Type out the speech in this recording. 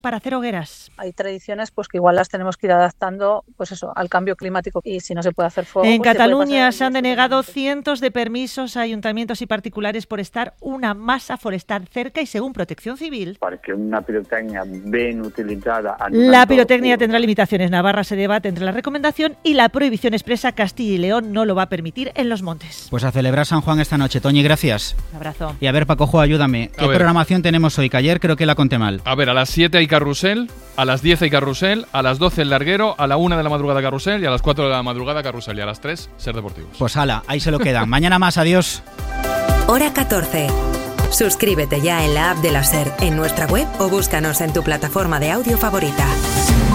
para hacer hogueras. Hay tradiciones pues que igual las tenemos que ir adaptando pues eso, al cambio climático, y si no se puede hacer fuego... En pues Cataluña se han denegado cientos de permisos a ayuntamientos y particulares por estar una masa forestal cerca y, según Protección Civil, perquè una pirotecnia ben utilitzada... La pirotecnia tendrá limitaciones. Navarra se debate entre la recomendación y la prohibición expresa. Castilla y León no lo va a permitir en los montes. Pues a celebrar San Juan esta noche. Toñi, gracias. Un abrazo. Y a ver, Pacojo, ayúdame. ¿Qué programación tenemos hoy? Que ayer creo que la conté mal. A ver, a las 7 hay carrusel, a las 10 hay carrusel, a las 12 el larguero, a la 1 de la madrugada carrusel y a las 4 de la madrugada carrusel y a las 3 ser deportivos. Pues ala, ahí se lo quedan. Mañana más, adiós. Hora 14. Suscríbete ya en la app de la SER, en nuestra web o búscanos en tu plataforma de audio favorita.